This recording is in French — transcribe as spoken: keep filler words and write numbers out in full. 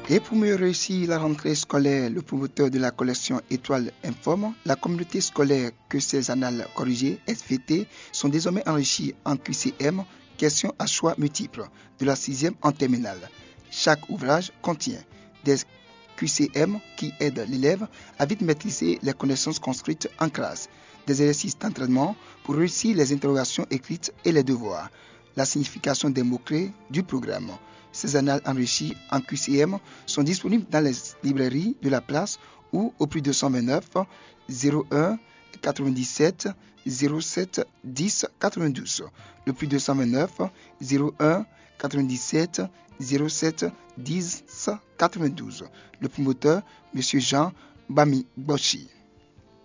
Et pour mieux réussir la rentrée scolaire, le promoteur de la collection Étoile informe la communauté scolaire que ces annales corrigées S V T sont désormais enrichies en Q C M, questions à choix multiples, de la sixième en terminale. Chaque ouvrage contient des Q C M qui aident l'élève à vite maîtriser les connaissances construites en classe, des exercices d'entraînement pour réussir les interrogations écrites et les devoirs, la signification des mots-clés du programme. Ces annales enrichies en Q C M sont disponibles dans les librairies de la place ou au plus deux cent vingt-neuf zéro un quatre-vingt-dix-sept zéro sept dix quatre-vingt-douze. Le plus deux cent vingt-neuf zéro un quatre-vingt-dix-sept zéro sept dix quatre-vingt-douze. Le promoteur, M. Jean Bami Bochi.